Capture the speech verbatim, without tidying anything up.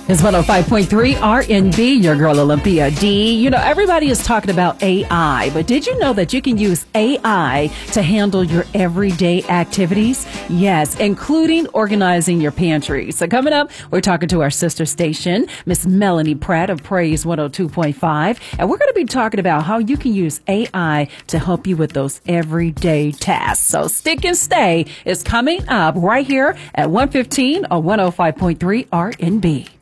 It's one oh five point three R and B, your girl Olympia D. You know, everybody is talking about A I, but did you know that you can use A I to handle your everyday activities? Yes, including organizing your pantry. So coming up, we're talking to our sister station, Miss Melanie Pratt of Praise one oh two point five, and we're going to be talking about how you can use A I to help you with those everyday tasks. So Stick and Stay is coming up right here at one fifteen on one oh five point three R and B.